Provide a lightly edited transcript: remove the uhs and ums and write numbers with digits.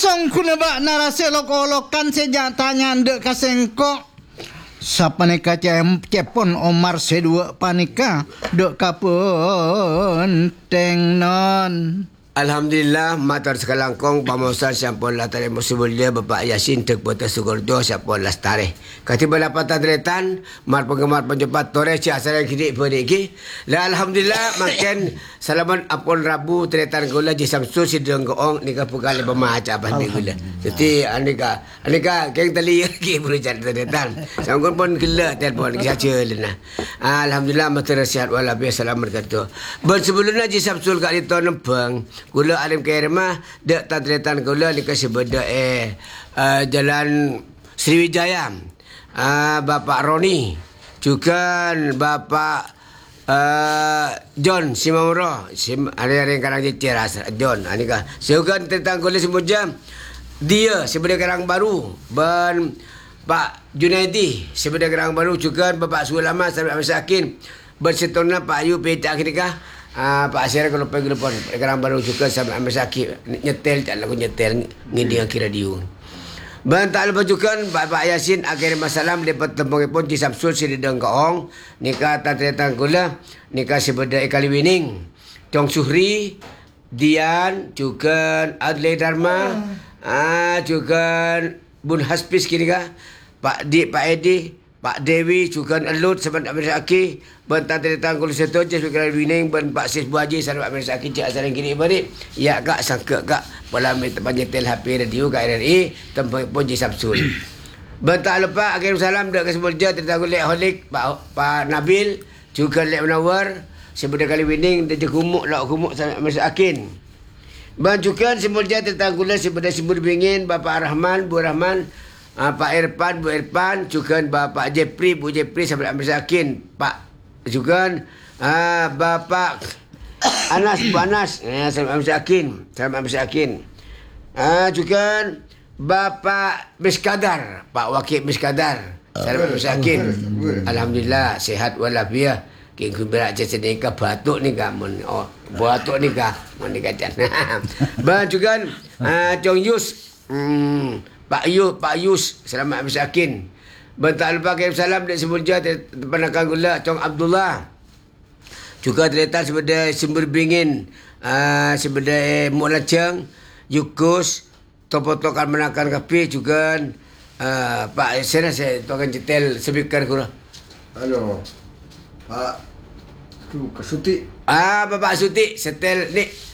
Song kuna ba narase lokolokan sejatanya ndek kasengko. Sapa nika cepon Omar sedua panika dek kapun teng non. Alhamdulillah matar sekalangkong pamosan siapun lah tari musubulia Bapak Yasin tek Pota Sugorjo siapun lah stare. Katiba lapatan dretan mar penggemar penjepat tore ci asal kini pergi. La alhamdulillah makin salaman apun Rabu dretan gula ji Samsul sideng goong nika pugal pemaca apa gula. Jadi anika keng tali ki berujar dretan. Sanggon pun gila telefon saja lena. Alhamdulillah matar sihat walafiat selamat kata. Bersebelumnya ji Samsul kat itu nempang gula alim kerma dek tadretan gula ni kasih beda Jalan Sriwijaya. Bapak Roni juga Bapak John Simamuro ada yang karang jecer John anika seukan tentang gula semua jam dia sebenarnya Karang Baru ban Pak Junaidi sebenarnya Karang Baru juga Bapak Sulama sampai Masakin bersetona Pak Ayu peta ketika Pak Asyar kalau pergi depan Karang Baru juga sampai ambil sakit nyetel tak lagu nyetel ngidi yang kira diu. Bantak lepas juga Bapak Yasin akhir masalah dapat tembang pun di Samsul si dedeng kaong nikah tatretan gula nikah sebeda kali winning Tong Suhri Dian juga Adlai Dharma juga Bun Haspis kini kah Pak Edi Pak Dewi juga Elut sebab Amir Saki bentar tentang kulit setu je sebagai winning ben Pak Sis Buaji sebab Amir Saki cak asal kini balik ya kak sangka kak malam itu panjetel HP radio kat RRI tempat pun je Samsul bentar lepas akhir salam dak ke semulja tentang kulit holik Pak Nabil juga Lek Menawar sebab kali winning dia kumuk sampai Amir Sakin ban juga semulja tentang kulit sebab sebut bingin Bapak Rahman Bu Rahman Pak Irfan, Bu Irfan, juga Bapak Jepri, Bu Jepri sampai Amir Sakin, Pak juga Bapak Anas, Bu Anas, sampai Amir Sakin, juga Bapak Miskadar, Pak Wakil Miskadar, sampai Amir Sakin. Alhamdulillah sehat walafiat. Kingku berak cesedeka batuk ni kamun. Oh, batuk ni kah? Mana kata? Bah juga Chong Yus. Pak Yus selamat bersakin. Bentar lepas kirim salam dari Semulja Panakan Gula Chong Abdullah. Juga terletak sebagai sumber bingin sebagai Mulacang Yukus Topotokan Menakan Kapi juga Pak saya akan cetel speaker kurang. Halo Pak Suti. Bapak Suti setel ni